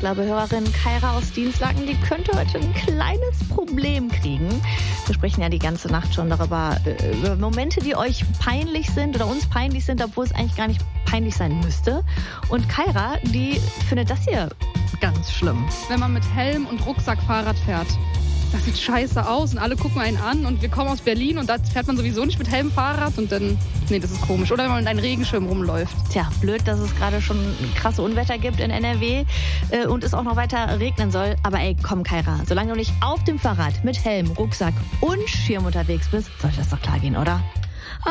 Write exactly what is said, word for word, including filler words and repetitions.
glaube, Hörerin Kaira aus Dienstlaken, die könnte heute ein kleines Problem kriegen. Wir sprechen ja die ganze Nacht schon darüber, über Momente, die euch peinlich sind oder uns peinlich sind, obwohl es eigentlich gar nicht peinlich sein müsste. Und Kaira, die findet das hier ganz schlimm. Wenn man mit Helm und Rucksack Fahrrad fährt. Das sieht scheiße aus und alle gucken einen an und wir kommen aus Berlin und da fährt man sowieso nicht mit Helm Fahrrad und dann, nee, das ist komisch. Oder wenn man mit einem Regenschirm rumläuft. Tja, blöd, dass es gerade schon krasse Unwetter gibt in N R W äh, und es auch noch weiter regnen soll. Aber ey, komm Kaira, solange du nicht auf dem Fahrrad mit Helm, Rucksack und Schirm unterwegs bist, sollte das doch klar gehen, oder?